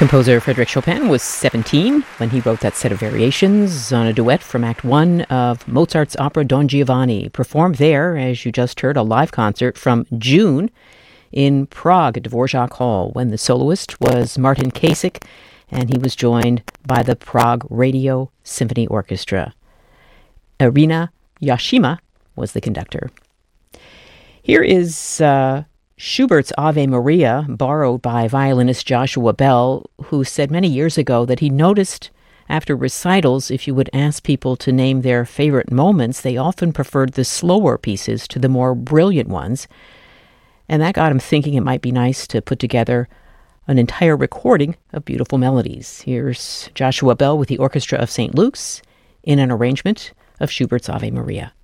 Composer Frédéric Chopin was 17 when he wrote that set of variations on a duet from Act 1 of Mozart's opera Don Giovanni, performed there, as you just heard, a live concert from June in Prague at Dvorak Hall, when the soloist was Martin Kasich, and he was joined by the Prague Radio Symphony Orchestra. Irina Yashima was the conductor. Here is Schubert's Ave Maria, borrowed by violinist Joshua Bell, who said many years ago that he noticed after recitals, if you would ask people to name their favorite moments, they often preferred the slower pieces to the more brilliant ones. And that got him thinking it might be nice to put together an entire recording of beautiful melodies. Here's Joshua Bell with the Orchestra of St. Luke's in an arrangement of Schubert's Ave Maria.